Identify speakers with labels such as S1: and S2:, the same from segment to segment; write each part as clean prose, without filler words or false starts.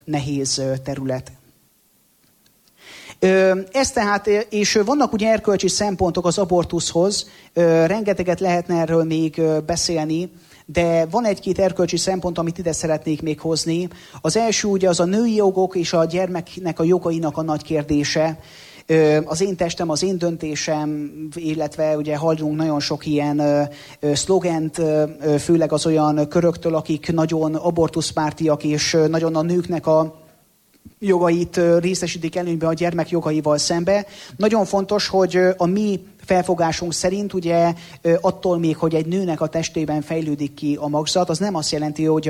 S1: nehéz terület. Ez tehát, és vannak ugye erkölcsi szempontok az abortuszhoz, rengeteget lehetne erről még beszélni, de van egy-két erkölcsi szempont, amit ide szeretnék még hozni. Az első ugye az a női jogok és a gyermeknek a jogainak a nagy kérdése. Az én testem, az én döntésem, illetve ugye hallunk nagyon sok ilyen szlogent, főleg az olyan köröktől, akik nagyon abortuszpártiak, és nagyon a nőknek a jogait részesítik előnybe a gyermek jogaival szembe. Nagyon fontos, hogy a mi felfogásunk szerint ugye attól még, hogy egy nőnek a testében fejlődik ki a magzat, az nem azt jelenti, hogy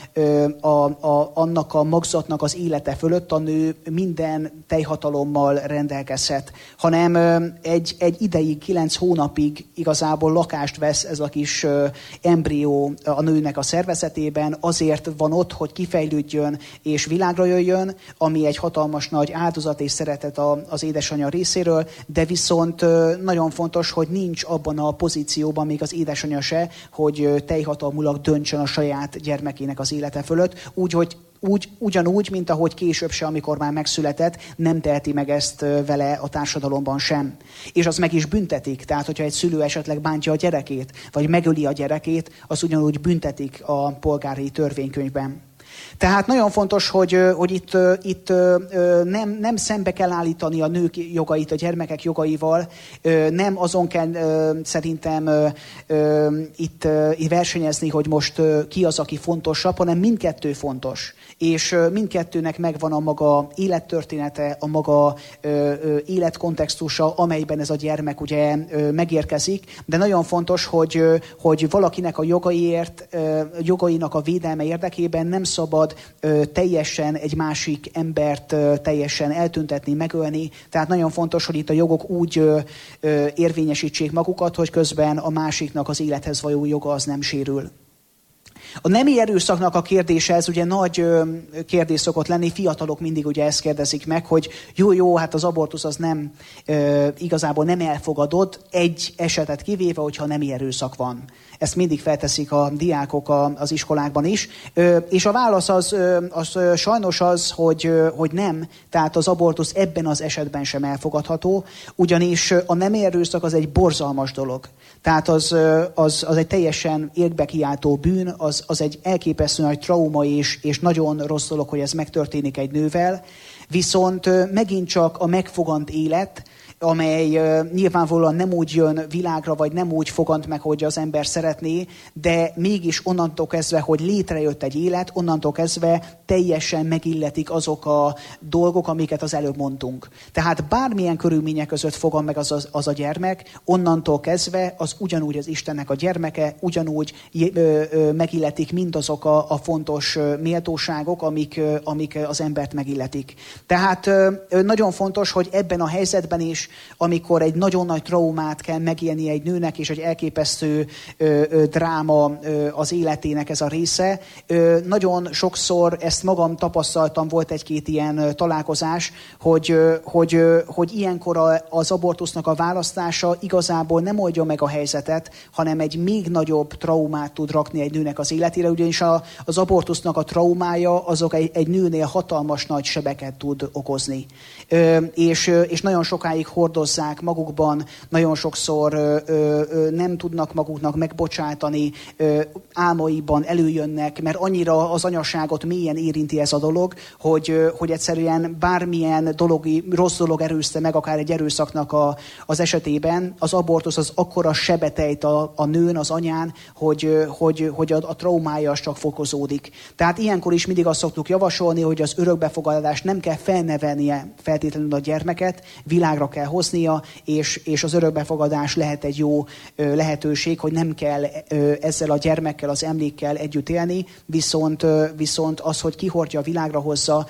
S1: annak a magzatnak az élete fölött a nő minden teljhatalommal rendelkezhet, hanem egy ideig, 9 hónapig igazából lakást vesz ez a kis embrió a nőnek a szervezetében, azért van ott, hogy kifejlődjön és világra jöjjön, ami egy hatalmas nagy áldozat és szeretet az édesanyja részéről, de viszont nagyon fontos, hogy nincs abban a pozícióban még az édesanyja se, hogy teljhatalmulag döntsön a saját gyermekének az élete fölött, ugyanúgy, mint ahogy később se, amikor már megszületett, nem teheti meg ezt vele a társadalomban sem. És az meg is büntetik, tehát hogyha egy szülő esetleg bántja a gyerekét, vagy megöli a gyerekét, az ugyanúgy büntetik a polgári törvénykönyvben. Tehát nagyon fontos, hogy itt nem szembe kell állítani a nők jogait a gyermekek jogaival, nem azon kell szerintem itt versenyezni, hogy most ki az, aki fontosabb, hanem mindkettő fontos. És mindkettőnek megvan a maga élettörténete, a maga életkontextusa, amelyben ez a gyermek ugye megérkezik, de nagyon fontos, hogy valakinek a jogainak a védelme érdekében nem szabad teljesen egy másik embert teljesen eltüntetni, megölni. Tehát nagyon fontos, hogy itt a jogok úgy érvényesítsék magukat, hogy közben a másiknak az élethez való joga az nem sérül. A nemi erőszaknak a kérdése, ez ugye nagy kérdés szokott lenni, fiatalok mindig ugye ezt kérdezik meg, hogy jó, hát az abortusz az nem, igazából nem elfogadott, egy esetet kivéve, hogyha nemi erőszak van. Ezt mindig felteszik a diákok az iskolákban is. És a válasz az sajnos az, hogy nem. Tehát az abortusz ebben az esetben sem elfogadható, ugyanis a nemi erőszak az egy borzalmas dolog. Tehát az egy teljesen égbe kiáltó bűn, az egy elképesztő nagy trauma és nagyon rossz dolog, hogy ez megtörténik egy nővel. Viszont megint csak a megfogant élet, amely nyilvánvalóan nem úgy jön világra, vagy nem úgy fogant meg, hogy az ember szeretné, de mégis onnantól kezdve, hogy létrejött egy élet, onnantól kezdve teljesen megilletik azok a dolgok, amiket az előbb mondtunk. Tehát bármilyen körülmények között fogan meg az a gyermek, onnantól kezdve az ugyanúgy az Istennek a gyermeke, ugyanúgy megilletik mindazok a fontos méltóságok, amik az embert megilletik. Tehát nagyon fontos, hogy ebben a helyzetben is, amikor egy nagyon nagy traumát kell megélni egy nőnek, és egy elképesztő dráma az életének ez a része. Nagyon sokszor ezt magam tapasztaltam, volt egy-két ilyen találkozás, hogy ilyenkor az abortusznak a választása igazából nem oldja meg a helyzetet, hanem egy még nagyobb traumát tud rakni egy nőnek az életére, ugyanis az abortusznak a traumája azok egy nőnél hatalmas nagy sebeket tud okozni. És nagyon sokáig hordozzák magukban, nagyon sokszor nem tudnak maguknak megbocsátani, álmaiban előjönnek, mert annyira az anyaságot mélyen érinti ez a dolog, hogy egyszerűen bármilyen rossz dolog erőzte meg, akár egy erőszaknak az esetében, az abortusz az akkora sebet ejt a nőn, az anyán, hogy a traumája az csak fokozódik. Tehát ilyenkor is mindig azt szoktuk javasolni, hogy az örökbefogadást nem kell felnevelnie feltétlenül a gyermeket, világra kell hoznia, és az örökbefogadás lehet egy jó lehetőség, hogy nem kell ezzel a gyermekkel, az emlékkel együtt élni, viszont az, hogy kihordja, világra hozza,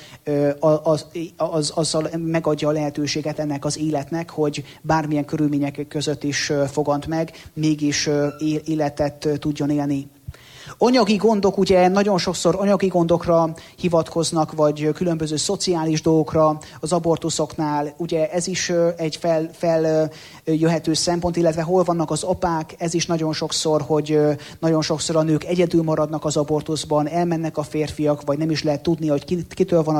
S1: azzal megadja a lehetőséget ennek az életnek, hogy bármilyen körülmények között is fogant meg, mégis életet tudjon élni. Anyagi gondok, ugye nagyon sokszor anyagi gondokra hivatkoznak, vagy különböző szociális dolgokra az abortuszoknál. Ugye ez is egy feljöhető szempont, illetve hol vannak az apák, ez is nagyon sokszor, hogy nagyon sokszor a nők egyedül maradnak az abortuszban, elmennek a férfiak, vagy nem is lehet tudni, hogy kitől van